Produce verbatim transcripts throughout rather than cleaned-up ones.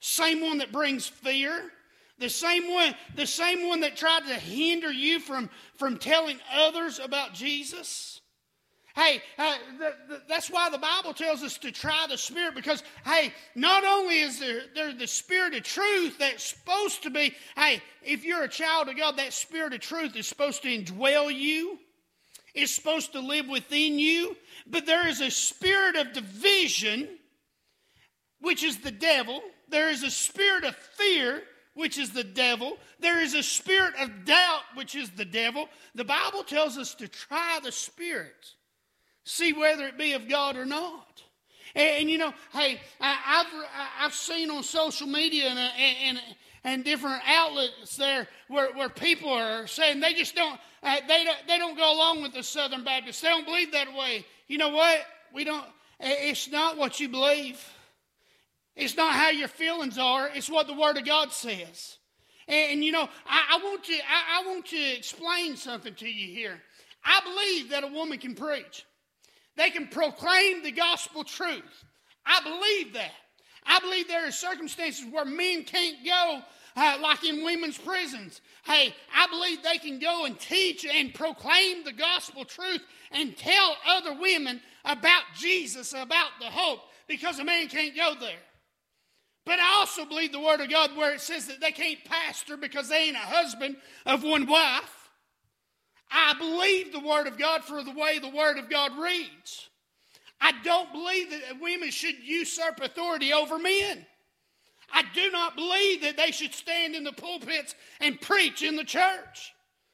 same one that brings fear, the same one, the same one that tried to hinder you from, from telling others about Jesus. Hey, uh, the, the, that's why the Bible tells us to try the Spirit, because, hey, not only is there, there the Spirit of truth that's supposed to be, hey, if you're a child of God, that Spirit of truth is supposed to indwell you. It's supposed to live within you. But there is a spirit of division, which is the devil. There is a spirit of fear, which is the devil. There is a spirit of doubt, which is the devil. The Bible tells us to try the Spirit. See whether it be of God or not. And, and you know, hey, I, I've I've seen on social media and and, and different outlets there where, where people are saying they just don't uh, they don't they don't go along with the Southern Baptists. They don't believe that way. You know what? We don't. It's not what you believe. It's not how your feelings are. It's what the Word of God says. And, and you know, I, I want to I, I want to explain something to you here. I believe that a woman can preach. They can proclaim the gospel truth. I believe that. I believe there are circumstances where men can't go, uh, like in women's prisons. Hey, I believe they can go and teach and proclaim the gospel truth and tell other women about Jesus, about the hope, because a man can't go there. But I also believe the Word of God where it says that they can't pastor because they ain't a husband of one wife. I believe the Word of God for the way the Word of God reads. I don't believe that women should usurp authority over men. I do not believe that they should stand in the pulpits and preach in the church.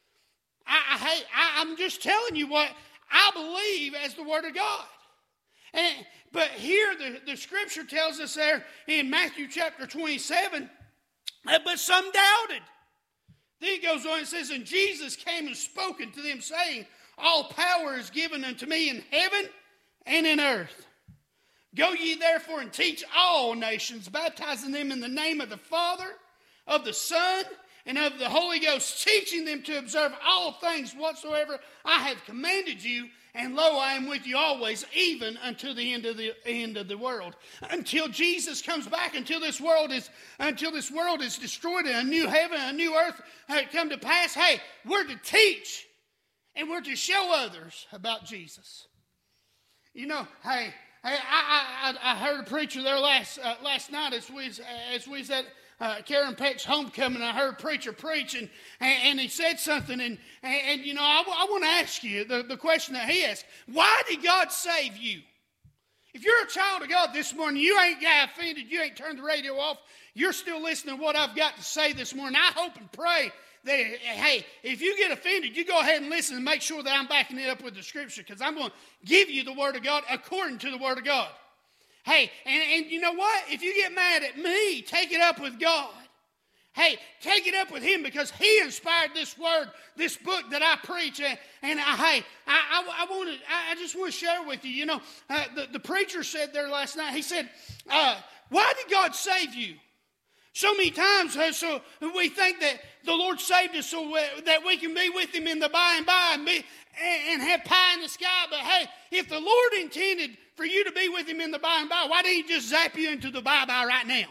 I, I, I, I'm just telling you what I believe as the Word of God. And, but here the, the Scripture tells us there in Matthew chapter twenty-seven, but some doubted. Then it goes on and says, and Jesus came and spoke unto them, saying, all power is given unto me in heaven and in earth. Go ye therefore and teach all nations, baptizing them in the name of the Father, of the Son, and of the Holy Ghost, teaching them to observe all things whatsoever I have commanded you. And lo, I am with you always, even until the end of the end of the world. Until Jesus comes back, until this world is until this world is destroyed and a new heaven, a new earth come to pass. Hey, we're to teach and we're to show others about Jesus. You know, hey, hey I, I I heard a preacher there last uh, last night as we as we was at Uh, Karen Peck's homecoming. I heard a preacher preach, and, and, and he said something, and, and, and you know, I, I want to ask you the, the question that he asked. Why did God save you? If you're a child of God this morning, you ain't got offended, you ain't turned the radio off, you're still listening to what I've got to say this morning. I hope and pray that, hey, if you get offended, you go ahead and listen and make sure that I'm backing it up with the Scripture, because I'm going to give you the Word of God according to the Word of God. Hey, and, and you know what? If you get mad at me, take it up with God. Hey, take it up with Him, because He inspired this word, this book that I preach. And, and I, hey, I, I, I, want to, I just want to share with you. You know, uh, the, the preacher said there last night, he said, uh, why did God save you? So many times, uh, so we think that the Lord saved us so that we can be with Him in the by and by and, be, and, and have pie in the sky. But hey, if the Lord intended for you to be with Him in the by and by, why didn't He just zap you into the bye-bye right now?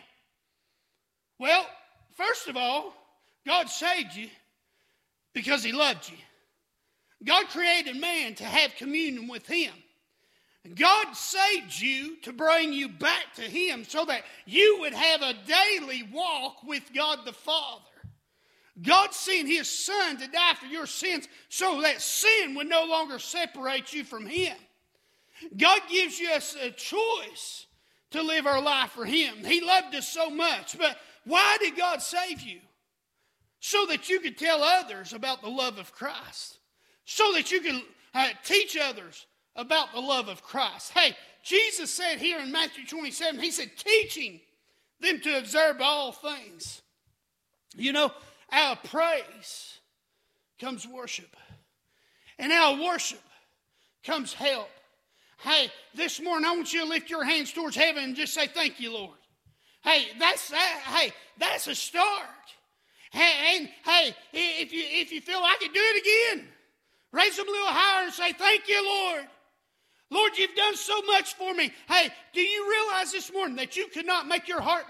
Well, first of all, God saved you because He loved you. God created man to have communion with Him. God saved you to bring you back to Him so that you would have a daily walk with God the Father. God sent His Son to die for your sins so that sin would no longer separate you from Him. God gives you us a choice to live our life for Him. He loved us so much. But why did God save you? So that you could tell others about the love of Christ. So that you could uh, teach others about the love of Christ. Hey, Jesus said here in Matthew twenty-seven, He said, teaching them to observe all things. You know, out of praise comes worship. And out of worship comes help. Hey, this morning I want you to lift your hands towards heaven and just say, thank you, Lord. Hey, that's that. Hey, that's a start. Hey, and hey, if you if you feel like it, do it again. Raise them a little higher and say, thank you, Lord. Lord, you've done so much for me. Hey, do you realize this morning that you could not make your heart